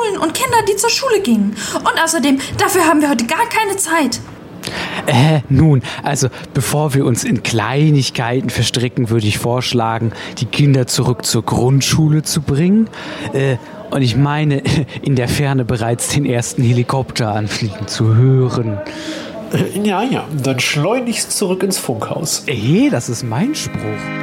Schulen und Kinder, die zur Schule gingen. Und außerdem, dafür haben wir heute gar keine Zeit. Nun, also bevor wir uns in Kleinigkeiten verstricken, würde ich vorschlagen, die Kinder zurück zur Grundschule zu bringen. Und ich meine, in der Ferne bereits den ersten Helikopter anfliegen zu hören. Ja, dann schleunigst zurück ins Funkhaus. Das ist mein Spruch.